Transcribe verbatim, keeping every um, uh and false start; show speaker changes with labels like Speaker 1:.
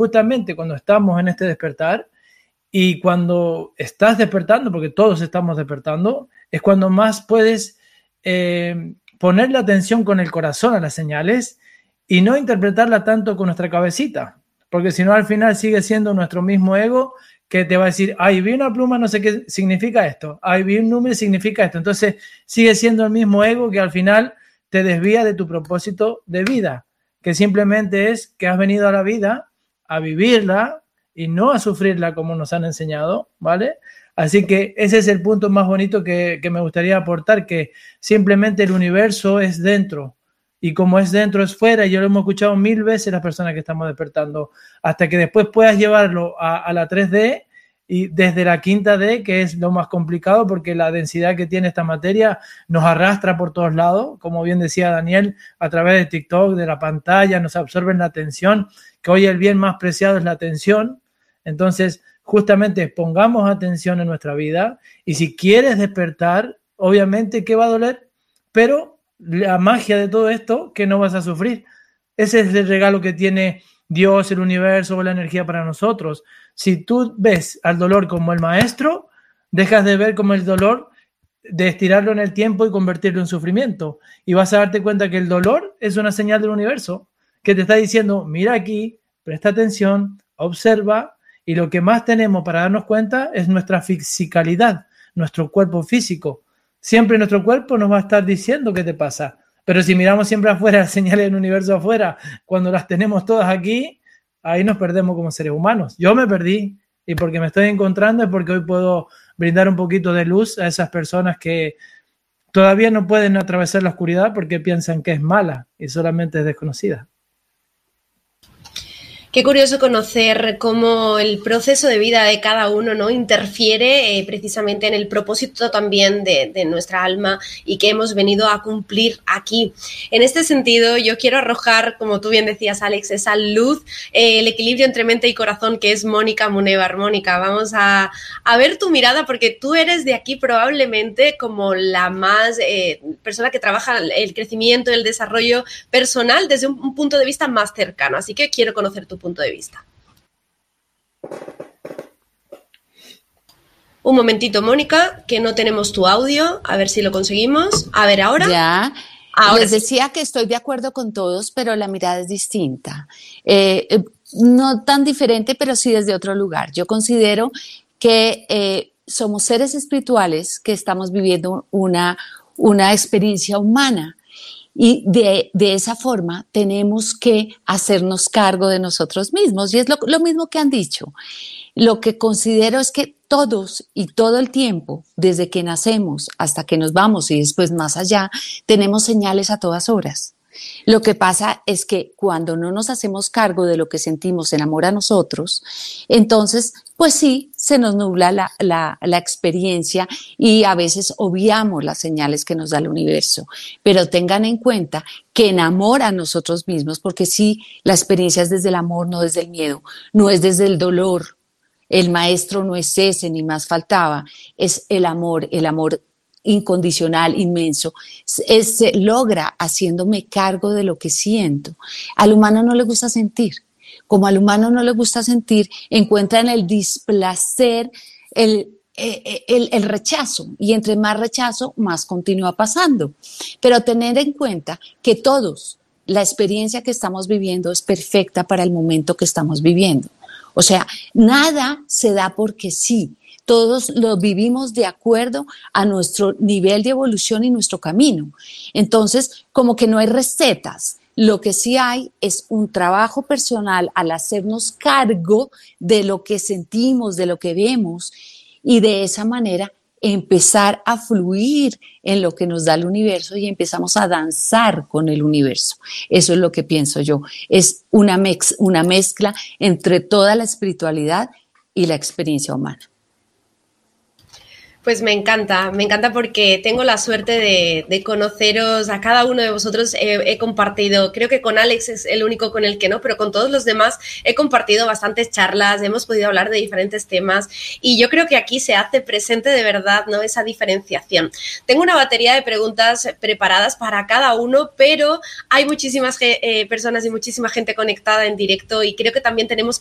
Speaker 1: justamente cuando estamos en este despertar y cuando estás despertando, porque todos estamos despertando, es cuando más puedes eh, poner la atención con el corazón a las señales y no interpretarla tanto con nuestra cabecita, porque si no al final sigue siendo nuestro mismo ego que te va a decir, ay, vi una pluma, no sé qué significa esto, ay, vi un número, significa esto. Entonces sigue siendo el mismo ego que al final te desvía de tu propósito de vida, que simplemente es que has venido a la vida a vivirla y no a sufrirla como nos han enseñado, ¿vale? Así que ese es el punto más bonito que, que me gustaría aportar, que simplemente el universo es dentro y como es dentro es fuera, y yo lo hemos escuchado mil veces las personas que estamos despertando, hasta que después puedas llevarlo a, a la tres D y desde la quinta D, que es lo más complicado porque la densidad que tiene esta materia nos arrastra por todos lados, como bien decía Daniel, a través de TikTok, de la pantalla, nos absorben la atención, que hoy el bien más preciado es la atención. Entonces, justamente pongamos atención en nuestra vida y si quieres despertar, obviamente, ¿qué va a doler? Pero la magia de todo esto, que no vas a sufrir. Ese es el regalo que tiene Dios, el universo o la energía para nosotros. Si tú ves al dolor como el maestro, dejas de ver como el dolor de estirarlo en el tiempo y convertirlo en sufrimiento. Y vas a darte cuenta que el dolor es una señal del universo que te está diciendo, mira aquí, presta atención, observa, y lo que más tenemos para darnos cuenta es nuestra fisicalidad, nuestro cuerpo físico. Siempre nuestro cuerpo nos va a estar diciendo qué te pasa. Pero si miramos siempre afuera, las señales del universo afuera, cuando las tenemos todas aquí, ahí nos perdemos como seres humanos. Yo me perdí y porque me estoy encontrando es porque hoy puedo brindar un poquito de luz a esas personas que todavía no pueden atravesar la oscuridad porque piensan que es mala y solamente es desconocida.
Speaker 2: Qué curioso conocer cómo el proceso de vida de cada uno, ¿no?, interfiere eh, precisamente en el propósito también de, de nuestra alma y que hemos venido a cumplir aquí. En este sentido, yo quiero arrojar, como tú bien decías, Alex, esa luz, eh, el equilibrio entre mente y corazón, que es Mónica Munevar. Mónica, vamos a, a ver tu mirada, porque tú eres de aquí probablemente como la más eh, persona que trabaja el crecimiento, el desarrollo personal desde un, un punto de vista más cercano. Así que quiero conocer tu punto de vista. Un momentito, Mónica, que no tenemos tu audio, a ver si lo conseguimos. A ver, ahora.
Speaker 3: Ya,
Speaker 2: ahora
Speaker 3: les
Speaker 2: sí.
Speaker 3: decía que estoy de acuerdo con todos, pero la mirada es distinta. Eh, eh, no tan diferente, pero sí desde otro lugar. Yo considero que eh, somos seres espirituales que estamos viviendo una, una experiencia humana. Y de, de esa forma tenemos que hacernos cargo de nosotros mismos. Y es lo, lo mismo que han dicho. Lo que considero es que todos y todo el tiempo, desde que nacemos hasta que nos vamos y después más allá, tenemos señales a todas horas. Lo que pasa es que cuando no nos hacemos cargo de lo que sentimos en amor a nosotros, entonces, pues sí, se nos nubla la, la, la experiencia y a veces obviamos las señales que nos da el universo. Pero tengan en cuenta que en amor a nosotros mismos, porque sí, la experiencia es desde el amor, no desde el miedo, no es desde el dolor. El maestro no es ese, ni más faltaba, es el amor, el amor incondicional, inmenso, es, se logra haciéndome cargo de lo que siento. Al humano no le gusta sentir. Como al humano no le gusta sentir, encuentra en el displacer el, el, el rechazo. Y entre más rechazo, más continúa pasando. Pero tener en cuenta que todos, la experiencia que estamos viviendo es perfecta para el momento que estamos viviendo. O sea, nada se da porque sí. Todos lo vivimos de acuerdo a nuestro nivel de evolución y nuestro camino. Entonces, como que no hay recetas. Lo que sí hay es un trabajo personal al hacernos cargo de lo que sentimos, de lo que vemos, y de esa manera empezar a fluir en lo que nos da el universo y empezamos a danzar con el universo. Eso es lo que pienso yo. Es una, mex, una mezcla entre toda la espiritualidad y la experiencia humana.
Speaker 2: Pues me encanta, me encanta porque tengo la suerte de, de conoceros a cada uno de vosotros. He, he compartido, creo que con Alex es el único con el que no, pero con todos los demás he compartido bastantes charlas, hemos podido hablar de diferentes temas y yo creo que aquí se hace presente de verdad, ¿no?, esa diferenciación. Tengo una batería de preguntas preparadas para cada uno, pero hay muchísimas eh, personas y muchísima gente conectada en directo y creo que también tenemos